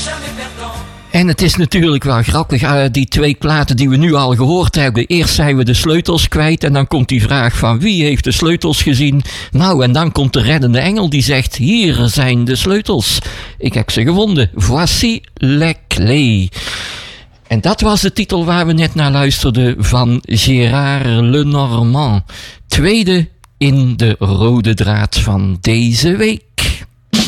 En het is natuurlijk wel grappig, die twee platen die we nu al gehoord hebben. Eerst zijn we de sleutels kwijt en dan komt die vraag van wie heeft de sleutels gezien? Nou, en dan komt de reddende engel die zegt, hier zijn de sleutels. Ik heb ze gevonden. Voici les clés. En dat was de titel waar we net naar luisterden van Gérard Lenormand. Tweede in de rode draad van deze week.